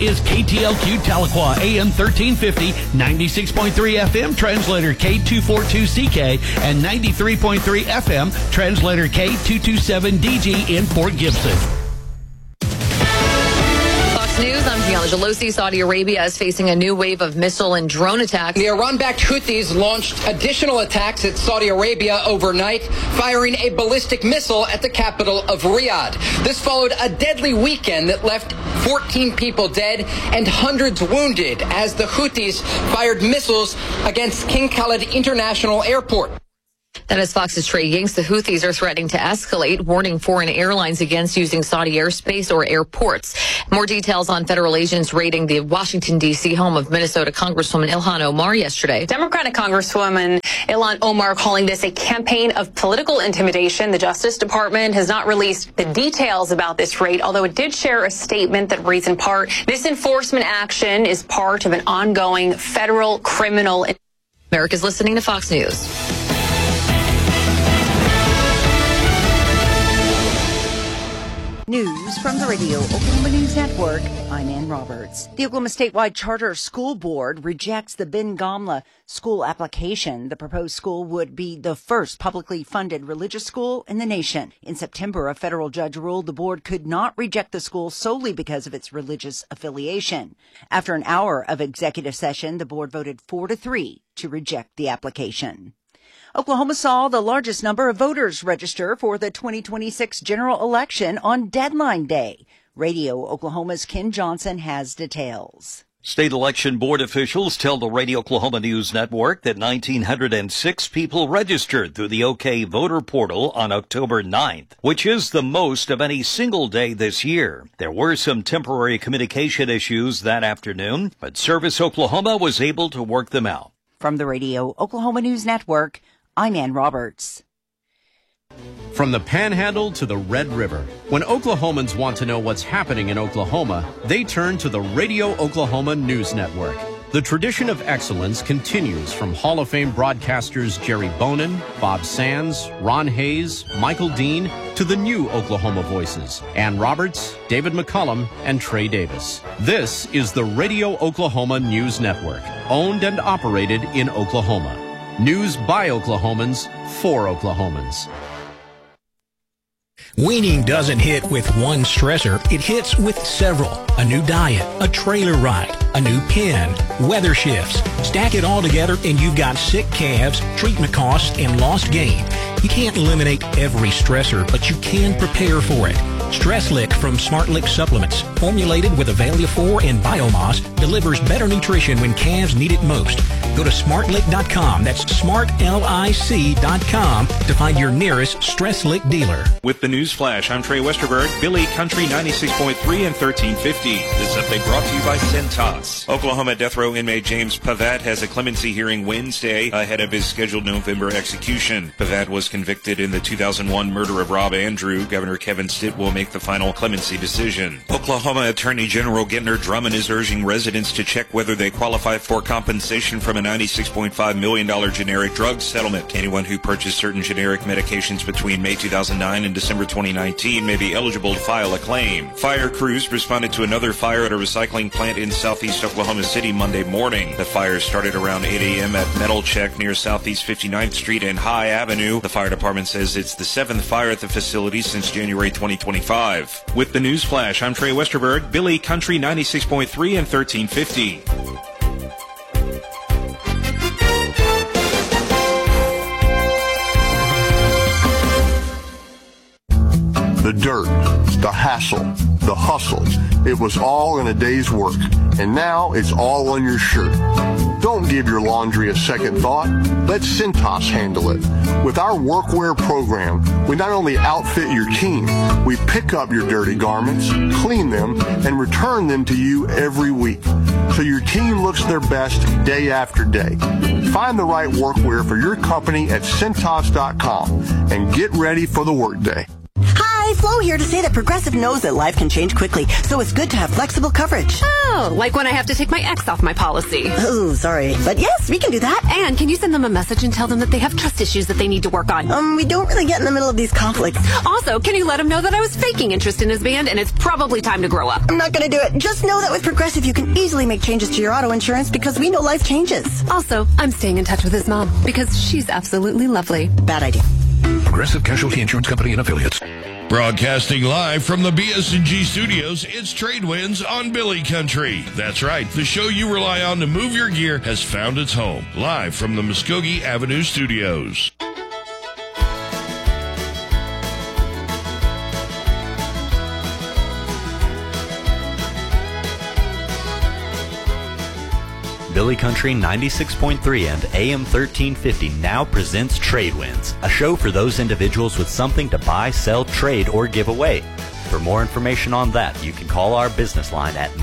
is KTLQ Tahlequah, AM 1350, 96.3 FM, translator K242CK, and 93.3 FM, translator K227DG in Fort Gibson. News, I'm Gianna Gelosi. Saudi Arabia is facing a new wave of missile and drone attacks. The Iran-backed Houthis launched additional attacks at Saudi Arabia overnight, firing a ballistic missile at the capital of Riyadh. This followed a deadly weekend that left 14 people dead and hundreds wounded as the Houthis fired missiles against King Khalid International Airport. That is Fox's Trey Yingst. The Houthis are threatening to escalate, warning foreign airlines against using Saudi airspace or airports. More details on federal agents raiding the Washington, D.C. home of Minnesota Congresswoman Ilhan Omar yesterday. Democratic Congresswoman Ilhan Omar calling this a campaign of political intimidation. The Justice Department has not released the details about this raid, although it did share a statement that reads in part, this enforcement action is part of an ongoing federal criminal. America's listening to Fox News. News from the Radio Oklahoma News Network. I'm Ann Roberts. The Oklahoma Statewide Charter School Board rejects the Ben Gamla school application. The proposed school would be the first publicly funded religious school in the nation. In September, a federal judge ruled the board could not reject the school solely because of its religious affiliation. After an hour of executive session, the board voted 4-3 to reject the application. Oklahoma saw the largest number of voters register for the 2026 general election on deadline day. Radio Oklahoma's Ken Johnson has details. State Election Board officials tell the Radio Oklahoma News Network that 1,906 people registered through the OK voter portal on October 9th, which is the most of any single day this year. There were some temporary communication issues that afternoon, but Service Oklahoma was able to work them out. From the Radio Oklahoma News Network, I'm Ann Roberts. From the Panhandle to the Red River, when Oklahomans want to know what's happening in Oklahoma, they turn to the Radio Oklahoma News Network. The tradition of excellence continues from Hall of Fame broadcasters Jerry Bonin, Bob Sands, Ron Hayes, Michael Dean, to the new Oklahoma voices, Ann Roberts, David McCullum, and Trey Davis. This is the Radio Oklahoma News Network, owned and operated in Oklahoma. News by Oklahomans, for Oklahomans. Weaning doesn't hit with one stressor, it hits with several. A new diet, a trailer ride, a new pen, weather shifts. Stack it all together and you've got sick calves, treatment costs, and lost gain. You can't eliminate every stressor, but you can prepare for it. Stress Lick from Smart Lick Supplements, formulated with Avalia 4 and Biomass, delivers better nutrition when calves need it most. Go to smartlick.com, that's smartlic.com, to find your nearest Stress Lick dealer. With the News Flash, I'm Trey Westerberg, Billy Country 96.3 and 1350. This update brought to you by Centos. Oklahoma death row inmate James Pavat has a clemency hearing Wednesday ahead of his scheduled November execution. Pavat was convicted in the 2001 murder of Rob Andrew. Governor Kevin Stitt will make the final clemency decision. Oklahoma Attorney General Gentner Drummond is urging residents to check whether they qualify for compensation from a $96.5 million generic drug settlement. Anyone who purchased certain generic medications between May 2009 and December 2019 may be eligible to file a claim. Fire crews responded to another fire at a recycling plant in southeast Oklahoma City Monday morning. The fire started around 8 a.m. at Metal Check near Southeast 59th Street and High Avenue. The fire department says it's the 7th fire at the facility since January 2025. With the News Flash, I'm Trey Westerberg, Billy Country 96.3 and 1350. The dirt, the hassle, the hustle, it was all in a day's work, and now it's all on your shirt. Don't give your laundry a second thought. Let Centos handle it. With our workwear program, we not only outfit your team, we pick up your dirty garments, clean them, and return them to you every week, so your team looks their best day after day. Find the right workwear for your company at Centos.com and get ready for the workday. Hi, Flo here to say that Progressive knows that life can change quickly, so it's good to have flexible coverage. Oh, like when I have to take my ex off my policy. Oh, sorry. But yes, we can do that. And can you send them a message and tell them that they have trust issues that they need to work on? We don't really get in the middle of these conflicts. Also, can you let him know that I was faking interest in his band and it's probably time to grow up? I'm not going to do it. Just know that with Progressive, you can easily make changes to your auto insurance because we know life changes. Also, I'm staying in touch with his mom because she's absolutely lovely. Bad idea. Progressive Casualty Insurance Company and Affiliates. Broadcasting live from the BS&G studios, it's Trade Winds on Billy Country. That's right, the show you rely on to move your gear has found its home. Live from the Muskogee Avenue studios. Billy Country 96.3 and AM 1350 now presents Trade Winds, a show for those individuals with something to buy, sell, trade, or give away. For more information on that, you can call our business line at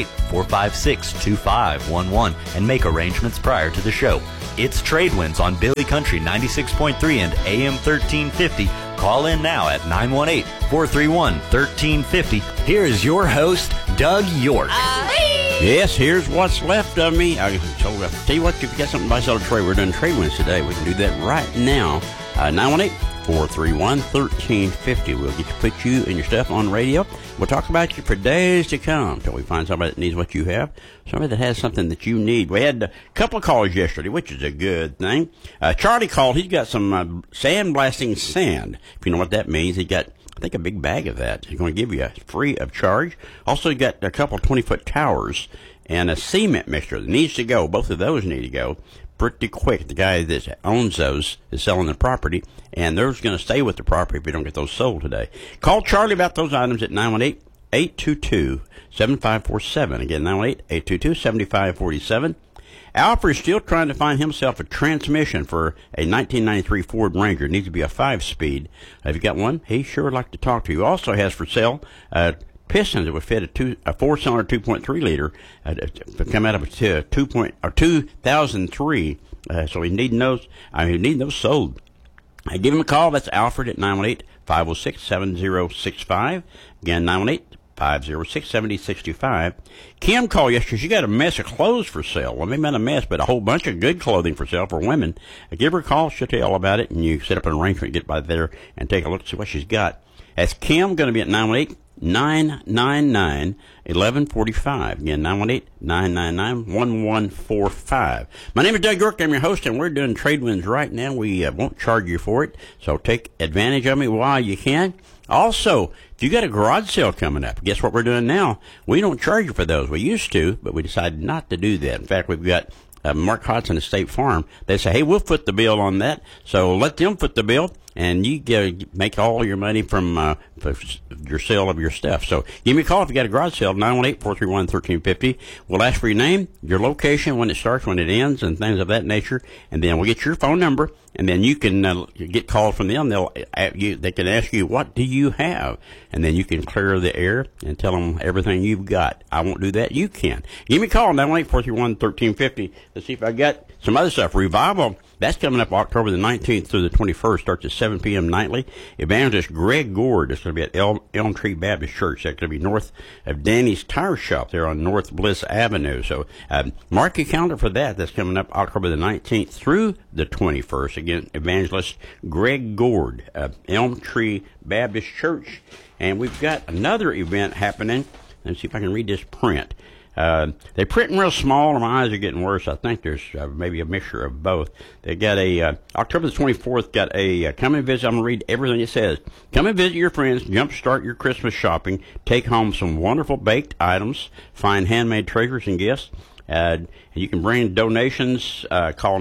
918-456-2511 and make arrangements prior to the show. It's Trade Winds on Billy Country 96.3 and AM 1350. Call in now at 918-431-1350. Here is your host, Doug York. Yes, here's what's left of me. I'll tell you what, if you got something to buy, sell, or trade, we're doing Trade Winds today. We can do that right now. 918-431-1350. We'll put you and your stuff on radio. We'll talk about you for days to come until we find somebody that needs what you have, somebody that has something that you need. We had a couple of calls yesterday, which is a good thing. Charlie called. He's got some sandblasting sand. If you know what that means, he got, I think, a big bag of that. He's going to give you free of charge. Also, he got a couple of 20-foot towers and a cement mixture that needs to go. Both of those need to go pretty quick. The guy that owns those is selling the property, and they're going to stay with the property if we don't get those sold today. Call Charlie about those items at 918-822-7547. Again, 918-822-7547. Alfred is still trying to find himself a transmission for a 1993 Ford Ranger. It needs to be a 5-speed. If you got one, he sure would like to talk to you. Also has for sale pistons that would fit a 4-cylinder 2.3 liter come out of a 2003. So we need those. We need those sold. Give him a call. That's Alfred at 918-506-7065. Again, 918-506-7065. Kim called yesterday. She got a mess of clothes for sale. Well, maybe not a mess, but a whole bunch of good clothing for sale for women. Give her a call. She'll tell you all about it, and you set up an arrangement, get by there, and take a look, see what she's got. That's Kim, going to be at 918-999-1145. Again, 918-999-1145. My name is Doug York. I'm your host, and we're doing Trade Winds right now. We won't charge you for it, so take advantage of me while you can. Also, if you got a garage sale coming up, guess what we're doing now? We don't charge you for those. We used to, but we decided not to do that. In fact, we've got Mark Hodson at State Farm. They say, hey, we'll foot the bill on that, so let them foot the bill, and you make all your money from your sale of your stuff. So give me a call if you got a garage sale, 918-431-1350. We'll ask for your name, your location, when it starts, when it ends, and things of that nature, and then we'll get your phone number, and then you can get called from them. They can ask you, what do you have? And then you can clear the air and tell them everything you've got. I won't do that. You can. Give me a call, 918-431-1350. Let's see if I got some other stuff. Revival, that's coming up October the 19th through the 21st. Starts at 7 p.m. nightly. Evangelist Greg Gord is going to be at Elm Tree Baptist Church. That's going to be north of Danny's Tire Shop there on North Bliss Avenue. So mark your calendar for that. That's coming up October the 19th through the 21st. Again, Evangelist Greg Gord, Elm Tree Baptist Church. And we've got another event happening. Let's see if I can read this print. They're printing real small, and my eyes are getting worse. I think there's maybe a mixture of both. They got October the 24th, got a come and visit. I'm going to read everything it says. Come and visit your friends, jumpstart your Christmas shopping, take home some wonderful baked items, find handmade treasures and gifts. And you can bring donations, call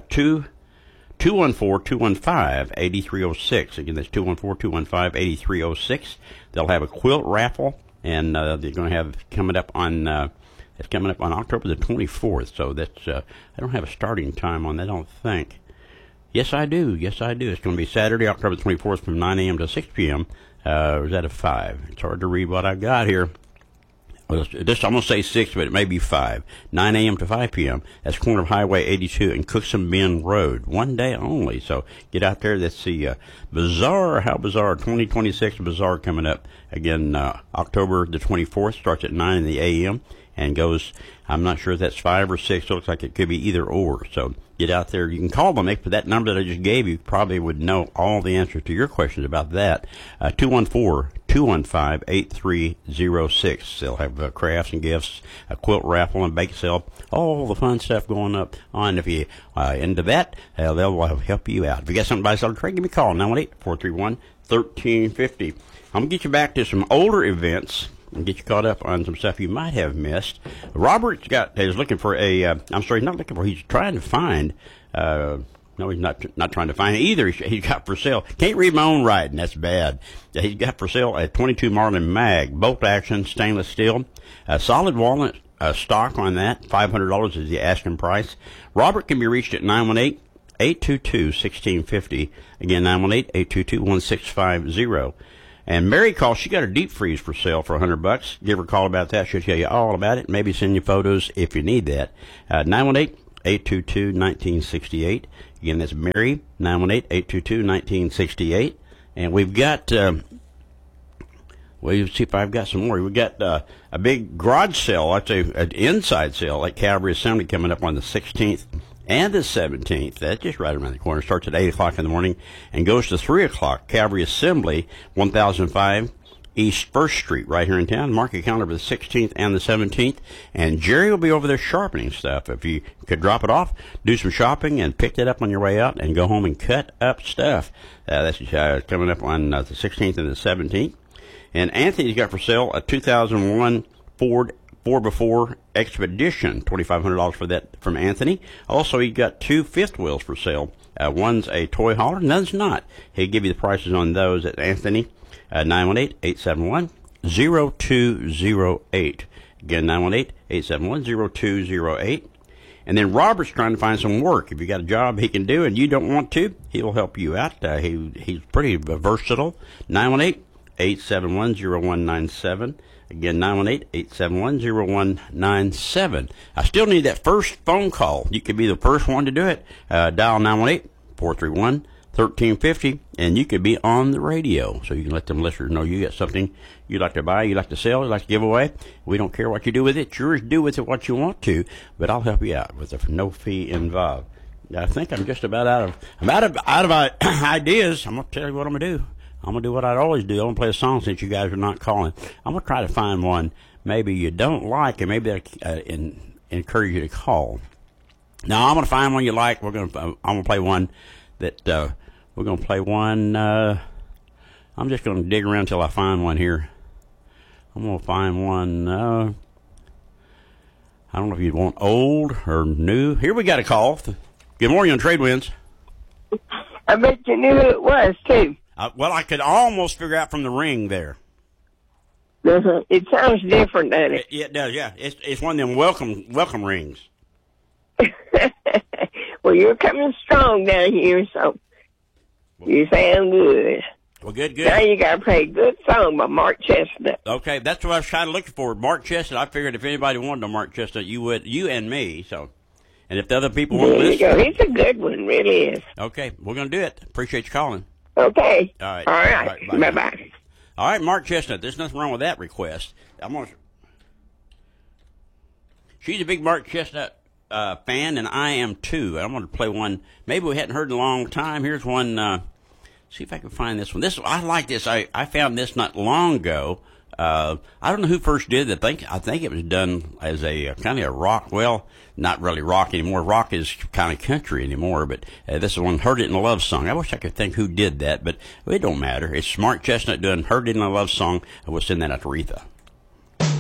214-215-8306. Again, that's 214-215-8306. They'll have a quilt raffle, and they're going to have coming up on it's coming up on October the 24th. So that's I don't have a starting time on that, I don't think. Yes, I do. It's going to be Saturday, October the 24th from 9 a.m. to 6 p.m. Or is that a 5? It's hard to read what I got here. I'm going to say 6, but it may be 5. 9 a.m. to 5 p.m. That's corner of Highway 82 and Cookson Bend Road. One day only. So get out there. That's the Bazaar. How Bizarre 2026 Bazaar coming up. Again, October the 24th. Starts at 9 in the a.m. and goes, I'm not sure if that's 5 or 6. It looks like it could be either or. So get out there. You can call them. For that number that I just gave you, probably would know all the answers to your questions about that. 214-215-8306. They'll have crafts and gifts, a quilt raffle and bake sale, all the fun stuff going up on. If you into that, they'll help you out. If you got something to buy, sell, or trade, give me a call, 918-431-1350. I'm going to get you back to some older events and get you caught up on some stuff you might have missed. Robert's is looking for he's trying to find, no, he's not trying to find it either. He's got for sale. Can't read my own writing. That's bad. He's got for sale a 22 Marlin Mag, bolt action, stainless steel, solid walnut stock on that. $500 is the asking price. Robert can be reached at 918-822-1650. Again, 918-822-1650. And Mary calls. She got her deep freeze for sale for $100. Give her a call about that. She'll tell you all about it. Maybe send you photos if you need that. 918-822-1968. Again, that's Mary, 918-822-1968. And we've got, we'll see if I've got some more. We've got a big garage sale, I'd say an inside sale at Calvary Assembly coming up on the 16th and the 17th. That's just right around the corner. Starts at 8 o'clock in the morning and goes to 3 o'clock. Calvary Assembly, 1005 East 1st Street, right here in town. Mark your calendar for the 16th and the 17th. And Jerry will be over there sharpening stuff. If you could drop it off, do some shopping, and pick it up on your way out, and go home and cut up stuff. That's coming up on the 16th and the 17th. And Anthony's got for sale a 2001 Ford 4x4 Expedition, $2,500 for that from Anthony. Also, he got 2 fifth wheels for sale. One's a toy hauler, and one's not. He'll give you the prices on those at Anthony. 918-871-0208. Again, 918-871-0208. And then Robert's trying to find some work. If you got a job he can do and you don't want to, he'll help you out. He's pretty versatile. 918-871-0197. Again, 918-871-0197. I still need that first phone call. You could be the first one to do it. Dial 918-431-1350, and you could be on the radio. So you can let them listeners know you got something you like to buy, you like to sell, you like to give away. We don't care what you do with it. Yours, do with it what you want to, but I'll help you out with no fee involved. I think I'm just about out of ideas. I'm going to tell you what I'm going to do. I'm going to do what I'd always do. I'm going to play a song since you guys are not calling. I'm going to try to find one maybe you don't like, and maybe I encourage you to call. Now, I'm going to find one you like. I'm going to play one that we're going to play one. I'm just going to dig around until I find one here. I'm going to find one. I don't know if you want old or new. Here we got a call. Good morning on Trade Winds. I bet you knew who it was, too. Well, I could almost figure out from the ring there. It sounds different, doesn't it? It does, yeah. It's one of them welcome rings. Well, you're coming strong down here, so you sound good. Well, good. Now you got to play a good song by Mark Chestnut. Okay, that's what I was trying to look for. Mark Chestnut. I figured if anybody wanted a Mark Chestnut, you and me. So, and if the other people want to listen, there you go. He's a good one, really is. Okay, we're going to do it. Appreciate you calling. Okay. All right. All right. Bye-bye. All right, Mark Chestnut. There's nothing wrong with that request. She's a big Mark Chestnut fan, and I am too. I'm going to play one maybe we hadn't heard in a long time. Here's one. See if I can find this one. I like this. I found this not long ago. I don't know who first did it. I think it was done as a kind of a rock. Well, not really rock anymore. Rock is kind of country anymore. But this is one, Heard It in a Love Song. I wish I could think who did that, but it don't matter. It's Mark Chestnut doing Heard It in a Love Song. I will send that out to Retha.